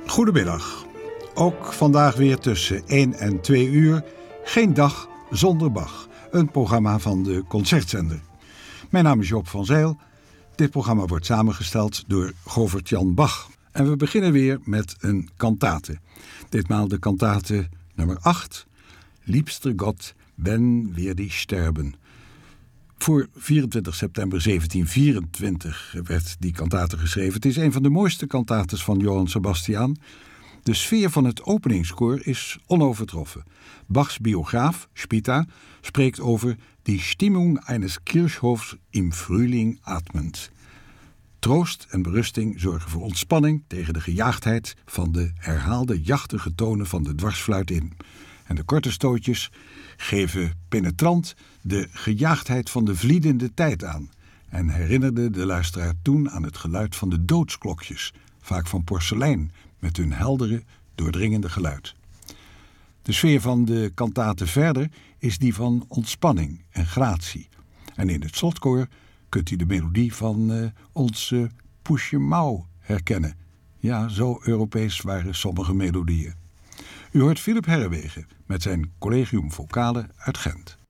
Goedemiddag. Ook vandaag weer tussen 1 en 2 uur. Geen dag zonder Bach. Een programma van de Concertzender. Mijn naam is Joop van Zijl. Dit programma wordt samengesteld door Govert-Jan Bach. En we beginnen weer met een kantate. Ditmaal de kantate nummer 8. Liebster Gott, wenn wir dich sterben. Voor 24 september 1724 werd die kantate geschreven. Het is een van de mooiste kantates van Johann Sebastian. De sfeer van het openingskoor is onovertroffen. Bachs biograaf, Spita, spreekt over die Stimmung eines Kirchhofs im Frühling atmend. Troost en berusting zorgen voor ontspanning tegen de gejaagdheid van de herhaalde jachtige tonen van de dwarsfluit in. En de korte stootjes geven penetrant de gejaagdheid van de vliedende tijd aan en herinnerden de luisteraar toen aan het geluid van de doodsklokjes, vaak van porselein, met hun heldere, doordringende geluid. De sfeer van de kantate verder is die van ontspanning en gratie. En in het slotkoor kunt u de melodie van onze Poesje Mouw herkennen. Ja, zo Europees waren sommige melodieën. U hoort Philip Herrewegen met zijn Collegium Vocale uit Gent.